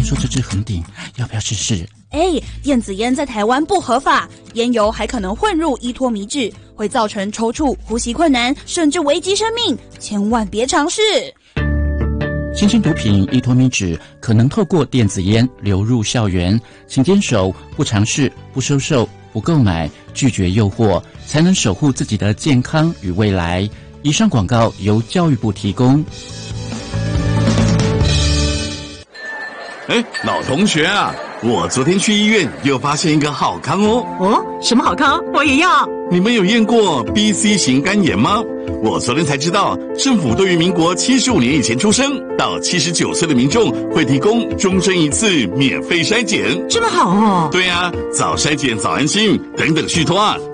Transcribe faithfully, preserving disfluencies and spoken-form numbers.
说这支红顶，要不要试试？ 哎，电子烟在台湾不合法，烟油还可能混入依托米脂，会造成抽搐、呼吸困难，甚至危及生命，千万别尝试。 新兴毒品依托米脂可能透过电子烟流入校园，请坚守不尝试、不收受、不购买，拒绝诱惑，才能守护自己的健康与未来。以上广告由教育部提供。 哎，老同学啊，我昨天去医院又发现一个好康哦。 哦，什么好康？我也要。 你们有验过 B C 型肝炎吗？我昨天才知道，政府对于民国七十五年以前出生到七十九岁的民众会提供终身一次免费筛检。 这么好哦。 对啊，早筛检早安心，等等续托啊。